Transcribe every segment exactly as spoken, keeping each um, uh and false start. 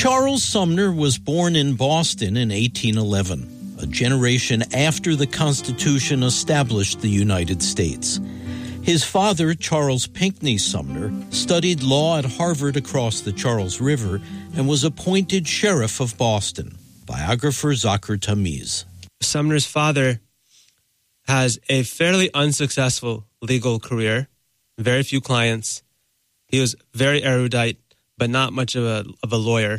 Charles Sumner was born in Boston in eighteen eleven, a generation after the Constitution established the United States. His father, Charles Pinckney Sumner, studied law at Harvard across the Charles River and was appointed sheriff of Boston. Biographer Zakir Tamiz. Sumner's father has a fairly unsuccessful legal career, very few clients. He was very erudite, but not much of a of a lawyer.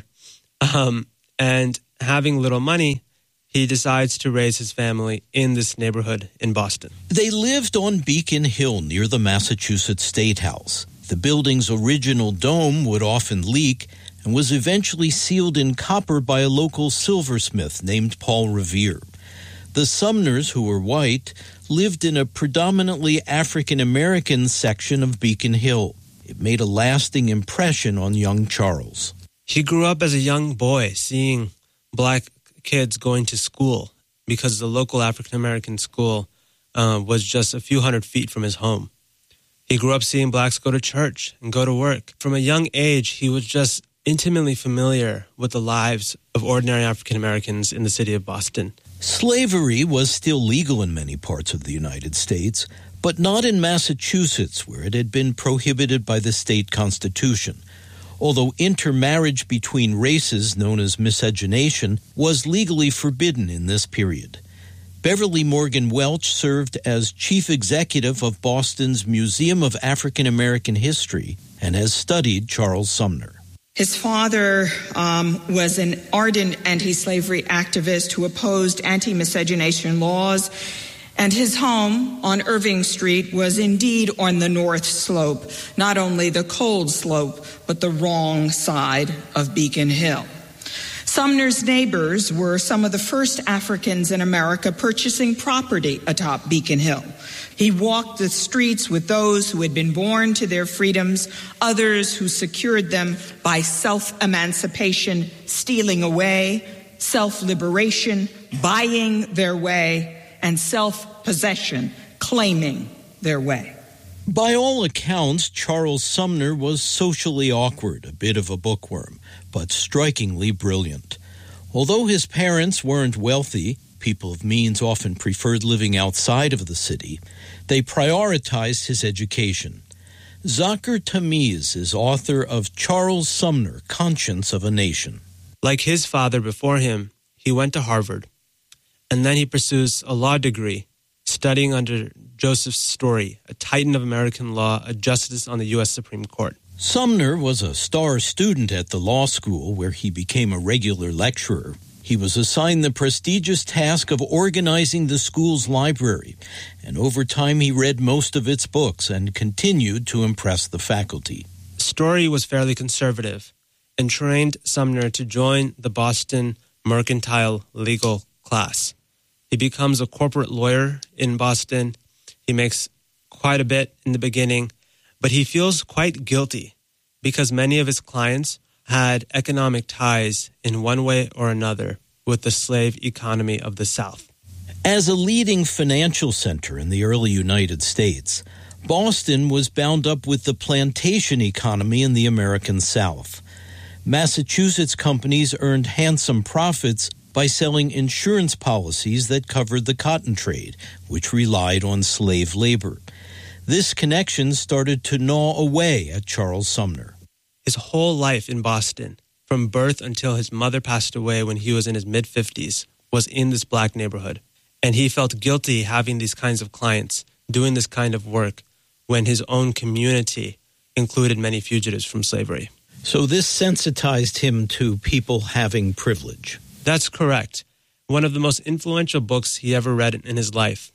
Um, and having little money, he decides to raise his family in this neighborhood in Boston. They lived on Beacon Hill near the Massachusetts State House. The building's original dome would often leak and was eventually sealed in copper by a local silversmith named Paul Revere. The Sumners, who were white, lived in a predominantly African-American section of Beacon Hill. It made a lasting impression on young Charles. He grew up as a young boy seeing black kids going to school because the local African-American school uh, was just a few hundred feet from his home. He grew up seeing blacks go to church and go to work. From a young age, he was just intimately familiar with the lives of ordinary African-Americans in the city of Boston. Slavery was still legal in many parts of the United States, but not in Massachusetts, where it had been prohibited by the state constitution. Although intermarriage between races, known as miscegenation, was legally forbidden in this period. Beverly Morgan Welch served as chief executive of Boston's Museum of African American History and has studied Charles Sumner. His father um, was an ardent anti-slavery activist who opposed anti-miscegenation laws, and his home on Irving Street was indeed on the north slope, not only the cold slope, but the wrong side of Beacon Hill. Sumner's neighbors were some of the first Africans in America purchasing property atop Beacon Hill. He walked the streets with those who had been born to their freedoms, others who secured them by self-emancipation, stealing away, self-liberation, buying their way, and self-possession, claiming their way. By all accounts, Charles Sumner was socially awkward, a bit of a bookworm, but strikingly brilliant. Although his parents weren't wealthy, people of means often preferred living outside of the city, they prioritized his education. Zakir Tamiz is author of Charles Sumner, Conscience of a Nation. Like his father before him, he went to Harvard, and then he pursues a law degree, studying under Joseph Story, a titan of American law, a justice on the U S Supreme Court. Sumner was a star student at the law school, where he became a regular lecturer. He was assigned the prestigious task of organizing the school's library, and over time he read most of its books and continued to impress the faculty. Story was fairly conservative and trained Sumner to join the Boston mercantile legal class. He becomes a corporate lawyer in Boston. He makes quite a bit in the beginning, but he feels quite guilty because many of his clients had economic ties in one way or another with the slave economy of the South. As a leading financial center in the early United States, Boston was bound up with the plantation economy in the American South. Massachusetts companies earned handsome profits by selling insurance policies that covered the cotton trade, which relied on slave labor. This connection started to gnaw away at Charles Sumner. His whole life in Boston, from birth until his mother passed away when he was in his mid-fifties, was in this black neighborhood. And he felt guilty having these kinds of clients, doing this kind of work, when his own community included many fugitives from slavery. So this sensitized him to people having privilege. That's correct. One of the most influential books he ever read in his life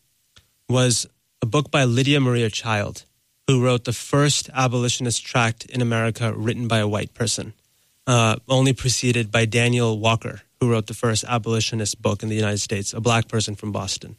was a book by Lydia Maria Child, who wrote the first abolitionist tract in America written by a white person, uh, only preceded by Daniel Walker, who wrote the first abolitionist book in the United States, a black person from Boston.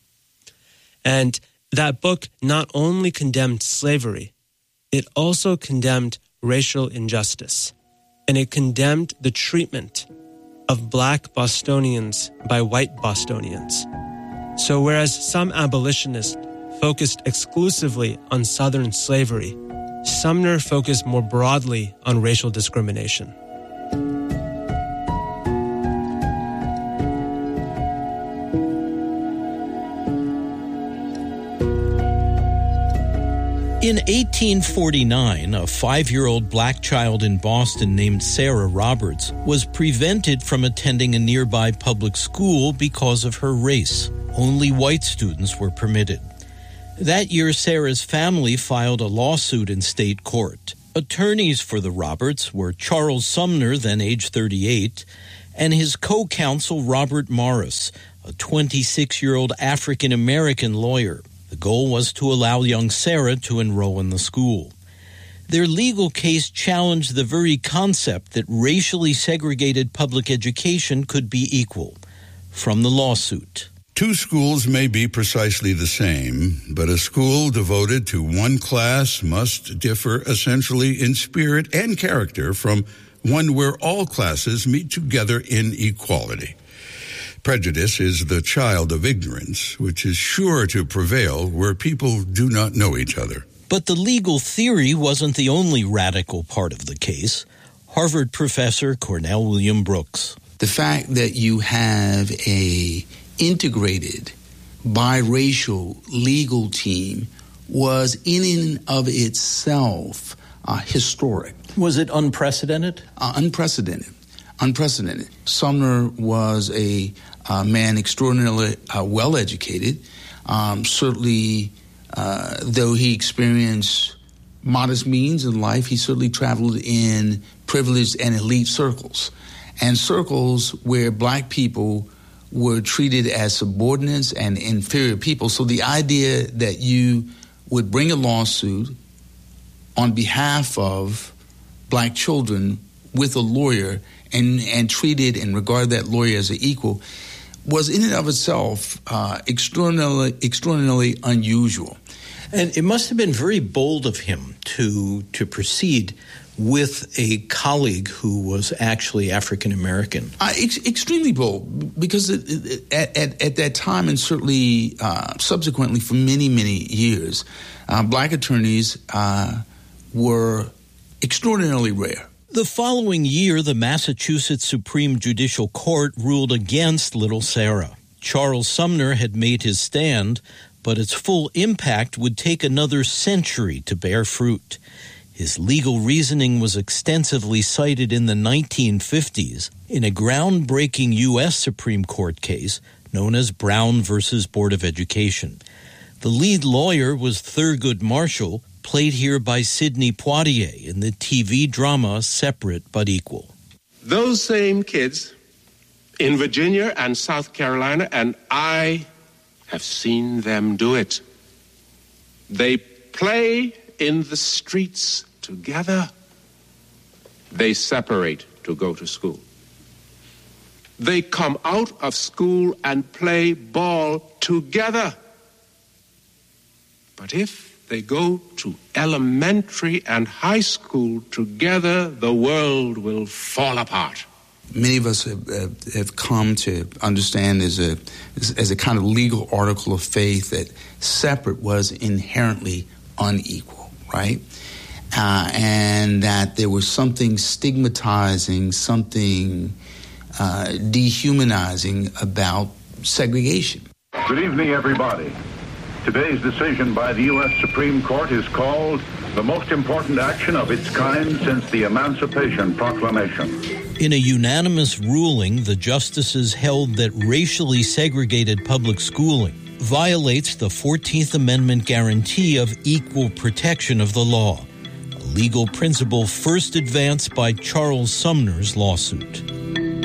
And that book not only condemned slavery, it also condemned racial injustice, and it condemned the treatment of black Bostonians by white Bostonians. So whereas some abolitionists focused exclusively on Southern slavery, Sumner focused more broadly on racial discrimination. In eighteen forty-nine, a five-year-old black child in Boston named Sarah Roberts was prevented from attending a nearby public school because of her race. Only white students were permitted. That year, Sarah's family filed a lawsuit in state court. Attorneys for the Roberts were Charles Sumner, then age thirty-eight, and his co-counsel Robert Morris, a twenty-six-year-old African-American lawyer. The goal was to allow young Sarah to enroll in the school. Their legal case challenged the very concept that racially segregated public education could be equal. From the lawsuit. Two schools may be precisely the same, but a school devoted to one class must differ essentially in spirit and character from one where all classes meet together in equality. Prejudice is the child of ignorance, which is sure to prevail where people do not know each other. But the legal theory wasn't the only radical part of the case. Harvard professor Cornell William Brooks. The fact that you have a integrated biracial legal team was in and of itself uh, historic. Was it unprecedented? Uh, unprecedented. Unprecedented. Sumner was a uh, man extraordinarily uh, well-educated. Um, certainly, uh, though he experienced modest means in life, he certainly traveled in privileged and elite circles, and circles where black people were treated as subordinates and inferior people. So the idea that you would bring a lawsuit on behalf of black children with a lawyer and, and treated and regard that lawyer as an equal was in and of itself uh, extraordinarily, extraordinarily unusual. And it must have been very bold of him to to proceed with a colleague who was actually African American. Uh, ex- extremely bold, because it, it, at, at, at that time, and certainly uh, subsequently for many, many years, uh, black attorneys uh, were extraordinarily rare. The following year, the Massachusetts Supreme Judicial Court ruled against little Sarah. Charles Sumner had made his stand, but its full impact would take another century to bear fruit. His legal reasoning was extensively cited in the nineteen fifties in a groundbreaking U S Supreme Court case known as Brown versus Board of Education. The lead lawyer was Thurgood Marshall, played here by Sidney Poitier in the T V drama Separate but Equal. Those same kids in Virginia and South Carolina, and I have seen them do it. They play in the streets together. They separate to go to school. They come out of school and play ball together. But if they go to elementary and high school together, the world will fall apart. Many of us have, uh, have come to understand as a as, as a kind of legal article of faith that separate was inherently unequal, right? Uh, and that there was something stigmatizing, something uh, dehumanizing about segregation. Good evening, everybody. Today's decision by the U S Supreme Court is called the most important action of its kind since the Emancipation Proclamation. In a unanimous ruling, the justices held that racially segregated public schooling violates the fourteenth Amendment guarantee of equal protection of the law, a legal principle first advanced by Charles Sumner's lawsuit.